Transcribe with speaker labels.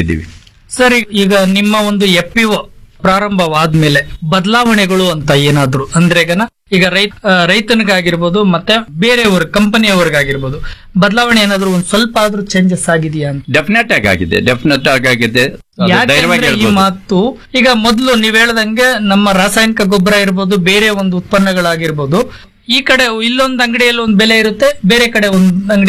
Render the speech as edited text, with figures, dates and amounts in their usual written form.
Speaker 1: ಬಂದಿದ್ದೀವಿ.
Speaker 2: ಸರಿ, ಈಗ ನಿಮ್ಮ ಒಂದು FPO ಪ್ರಾರಂಭವಾದ್ಮೇಲೆ ಬದಲಾವಣೆಗಳು ಅಂತ ಏನಾದ್ರು ಅಂದ್ರೆ ಈಗ ರೈತನಿಗಾಗಿರ್ಬೋದು ಮತ್ತೆ ಬೇರೆಯವ್ರ ಕಂಪನಿಯವರಿಗಾಗಿರ್ಬೋದು ಬದಲಾವಣೆ ಏನಾದ್ರು ಒಂದ್ ಸ್ವಲ್ಪ ಆದ್ರೂ ಚೇಂಜಸ್ ಆಗಿದೆಯಾ ಅಂತ?
Speaker 1: ಡೆಫಿನೆಟ್ ಆಗಿದೆ. ಅದು ಧೈರ್ಯವಾಗಿ
Speaker 2: ಯಾಕಂದ್ರೆ ಈ
Speaker 1: ಹೇಳ್ಬೋದು.
Speaker 2: ಮಾತು ಈಗ ಮೊದಲು ನೀವ್ ಹೇಳ್ದಂಗೆ ನಮ್ಮ ರಾಸಾಯನಿಕ ಗೊಬ್ಬರ ಇರ್ಬೋದು, ಬೇರೆ ಒಂದು ಉತ್ಪನ್ನಗಳಾಗಿರ್ಬೋದು, ಈ ಕಡೆ ಇಲ್ಲೊಂದು ಅಂಗಡಿಯಲ್ಲಿ ಒಂದು ಬೆಲೆ ಇರುತ್ತೆ, ಬೇರೆ ಕಡೆ ಒಂದು ಅಂಗಡಿ